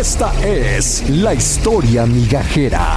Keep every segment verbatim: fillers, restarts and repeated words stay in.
Esta es la historia migajera.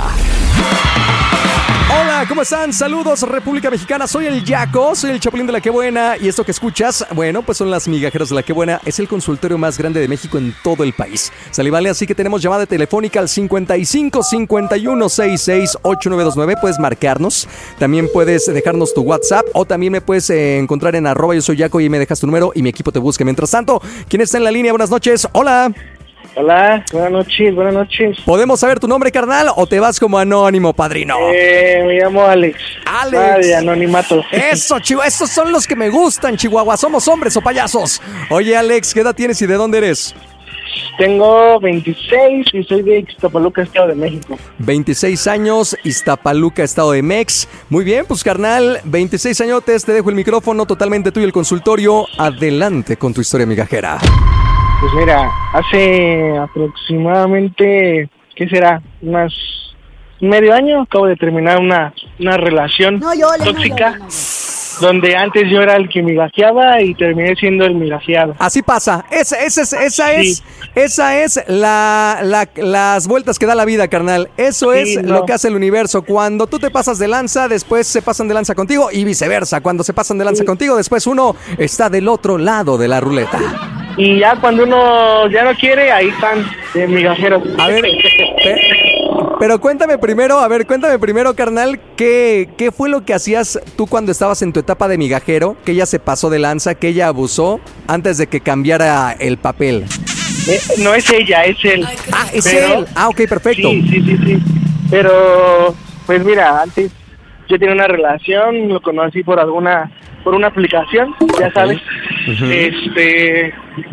Hola, ¿cómo están? Saludos, República Mexicana. Soy el Yaco, soy el Chapulín de La Qué Buena. Y esto que escuchas, bueno, pues son las migajeras de La Qué Buena. Es el consultorio más grande de México en todo el país. ¿Sale, vale? Así que tenemos llamada telefónica al cincuenta y cinco, cincuenta y uno, sesenta y seis, ochenta y nueve veintinueve. Puedes marcarnos. También puedes dejarnos tu WhatsApp. O también me puedes eh, encontrar en arroba yo soy Yaco y me dejas tu número y mi equipo te busca. Mientras tanto, ¿quién está en la línea? Buenas noches. Hola. Hola, buenas noches, buenas noches. ¿Podemos saber tu nombre, carnal, o te vas como anónimo, padrino? Eh, me llamo Alex. Alex. Ah, de anonimato. Eso, Chihuahua, estos son los que me gustan, Chihuahua. ¿Somos hombres o payasos? Oye, Alex, ¿qué edad tienes y de dónde eres? Tengo veintiséis y soy de Iztapaluca, Estado de México. veintiséis años, Iztapaluca, Estado de Mex. Muy bien, pues, carnal, veintiséis añotes, te dejo el micrófono totalmente tuyo, el consultorio. Adelante con tu historia migajera. Pues mira, hace aproximadamente, ¿qué será? Unas medio año acabo de terminar una, una relación no llores, tóxica, no llores, donde antes yo era el que migajeaba y terminé siendo el migajeado. Así pasa, esa, esa, es, esa Sí. es, esa es la, la, las vueltas que da la vida, carnal. Eso Sí, es no. lo que hace el universo. Cuando tú te pasas de lanza, después se pasan de lanza contigo y viceversa. Cuando se pasan de lanza Sí. contigo, después uno está del otro lado de la ruleta. Y ya cuando uno ya no quiere, ahí están de migajeros. A ver, pe- pero cuéntame primero, a ver, cuéntame primero, carnal, ¿qué, ¿qué fue lo que hacías tú cuando estabas en tu etapa de migajero? Que ella se pasó de lanza, que ella abusó antes de que cambiara el papel. Eh, no es ella, es él. Ah, es Pero- él. Ah, ok, perfecto. Sí, sí, sí, sí. Pero, pues mira, antes yo tenía una relación, lo conocí por alguna, por una aplicación, ya sabes. Ujú. Este,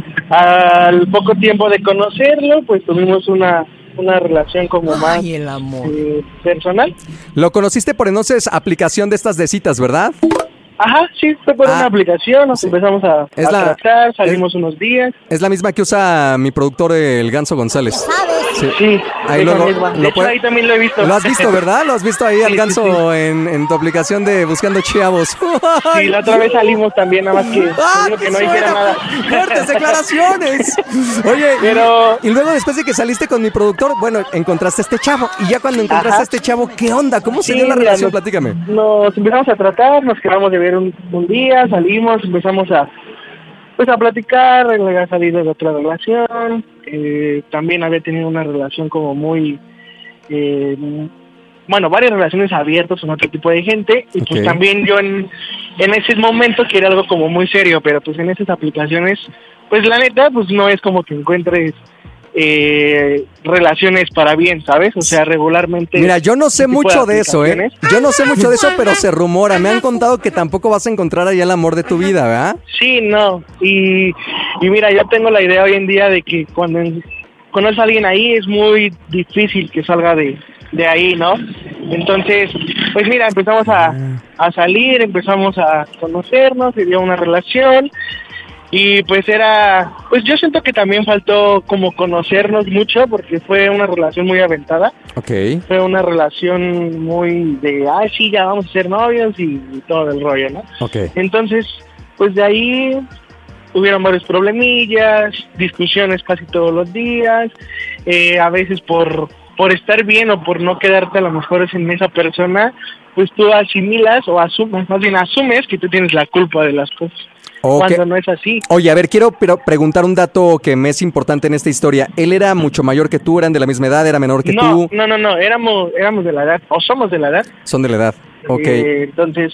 al poco tiempo de conocerlo, pues tuvimos una, una relación como más Ay, el amor. eh, personal. Lo conociste por entonces aplicación de estas de citas, ¿verdad? Ajá, sí, fue por Ah, una aplicación, nos sí. empezamos a, Es a la- tratar, salimos unos días. Es la misma que usa mi productor, el Ganso González. ¿Sabes? Sí. Sí, Ahí esa luego misma. De lo hecho, puede- ahí también lo he visto. Lo has visto, ¿verdad? Lo has visto ahí al Sí, sí, Ganso En, en tu aplicación de Buscando Chavos. Sí, la otra vez salimos también, nada más que, ¡Ah, digo que qué no dijera suena! nada. ¡Fuertes declaraciones! Oye, Pero- y, y luego después de que saliste con mi productor, bueno, encontraste a este chavo. Y ya cuando encontraste Ajá. a este chavo, ¿qué onda? ¿Cómo se Sí, dio la mira, relación? nos- Platícame. Nos empezamos a tratar, nos quedamos de ver un, un día, salimos, empezamos a pues a platicar, él había salido de otra relación, eh, también había tenido una relación como muy, eh, bueno, varias relaciones abiertas con otro tipo de gente, y pues Ok. también yo en, en ese momento quería algo como muy serio, pero pues en esas aplicaciones, pues la neta, pues no es como que encuentres eh, relaciones para bien, ¿sabes? O sea, regularmente... Mira, yo no sé ese tipo mucho de eso, ¿eh? aplicaciones- Yo no sé mucho de eso, pero se rumora. Me han contado que tampoco vas a encontrar allá el amor de tu vida, ¿verdad? Sí, no. Y, y mira, yo tengo la idea hoy en día de que cuando en- conoces a alguien ahí es muy difícil que salga de, de ahí, ¿no? Entonces, pues mira, empezamos a, a salir, empezamos a conocernos, se dio una relación. Y pues era, pues yo siento que también faltó como conocernos mucho porque fue una relación muy aventada. Ok. Fue una relación muy de, ay, sí, ya vamos a ser novios y, y todo el rollo, ¿no? Ok. Entonces, pues de ahí hubieron varios problemillas, discusiones casi todos los días, eh, a veces por, por estar bien o por no quedarte a lo mejor en esa persona, pues tú asimilas o asumes, más bien asumes que tú tienes la culpa de las cosas, Ok. cuando no es así. Oye, a ver, quiero pero preguntar un dato que me es importante en esta historia. ¿Él era mucho mayor que tú? ¿Eran de la misma edad? ¿Era menor que No, tú? no, no, no, éramos, éramos de la edad, o somos de la edad. Son de la edad. Ok. Eh, entonces,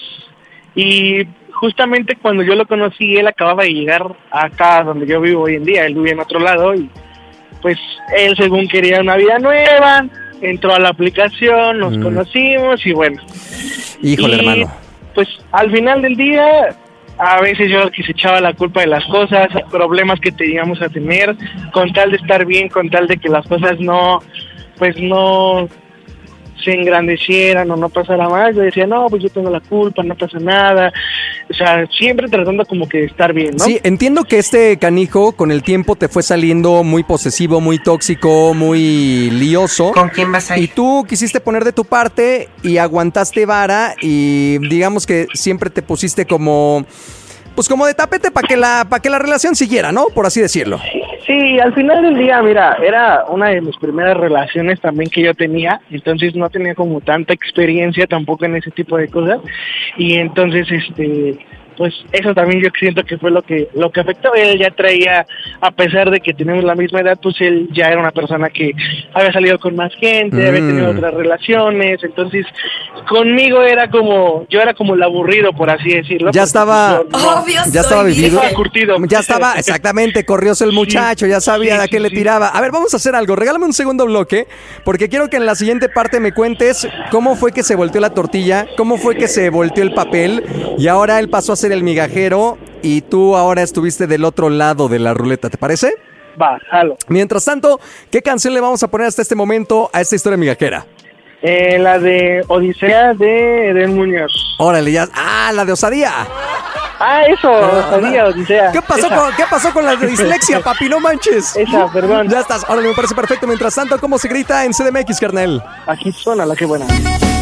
y justamente cuando yo lo conocí, él acababa de llegar acá donde yo vivo hoy en día, él vivía en otro lado y pues él según quería una vida nueva, entró a la aplicación, nos Mm. conocimos y bueno. Híjole, Y, hermano. Pues al final del día, a veces yo que se echaba la culpa de las cosas, problemas que teníamos a tener, con tal de estar bien, con tal de que las cosas no, pues no se engrandecieran o no pasara más, yo decía, no, pues yo tengo la culpa, no pasa nada, o sea, siempre tratando como que de estar bien, ¿no? Sí, entiendo que este canijo con el tiempo te fue saliendo muy posesivo, muy tóxico, muy lioso. ¿Con quién vas a Y ir? tú quisiste poner de tu parte y aguantaste vara y digamos que siempre te pusiste como... pues como de tapete para que la para que la relación siguiera, ¿no? Por así decirlo. Sí, al final del día, mira, era una de mis primeras relaciones también que yo tenía, entonces no tenía como tanta experiencia tampoco en ese tipo de cosas, y entonces, este, pues eso también yo siento que fue lo que lo que afectó. Él ya traía, a pesar de que tenemos la misma edad, pues él ya era una persona que había salido con más gente, mm. había tenido otras relaciones, entonces conmigo era como, yo era como el aburrido, por así decirlo. Ya estaba, yo, no, Obvio, ya estaba vivido, estaba curtido. Ya estaba, exactamente, corrióse el muchacho, sí, ya sabía sí, a qué sí, le tiraba. A ver, vamos a hacer algo, regálame un segundo bloque, porque quiero que en la siguiente parte me cuentes cómo fue que se volteó la tortilla, cómo fue que se volteó el papel, y ahora él pasó a ser el migajero y tú ahora estuviste del otro lado de la ruleta, ¿te parece? Va, jalo. Mientras tanto, ¿qué canción le vamos a poner hasta este momento a esta historia migajera? Eh, la de Odisea de Edén Muñoz. Órale, ya. Ah, la de Osadía. Ah, eso, Osadía, Odisea. ¿Qué pasó, con, ¿Qué pasó con la de dislexia, papi? No manches. Esa, perdón. Ya estás. Órale, me parece perfecto. Mientras tanto, ¿cómo se grita en C D M X, carnal? Aquí suena la que buena.